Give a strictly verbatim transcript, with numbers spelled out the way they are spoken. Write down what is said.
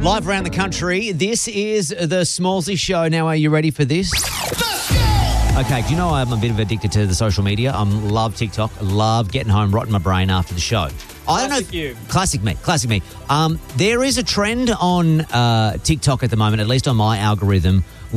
Live around the country, this is the Smallsy Show. Now, are you ready for this? Let's go! Okay, do you know I'm a bit of addicted to the social media? I love TikTok, love getting home, rotting my brain after the show. I don't know. Classic you. Classic me, classic me. Um, there is a trend on uh, TikTok at the moment, at least on my algorithm,